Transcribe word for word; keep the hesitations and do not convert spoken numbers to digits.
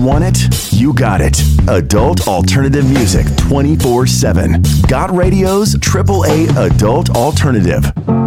want it? You got it. Adult alternative music twenty-four seven. Got Radio's triple A Adult Alternative.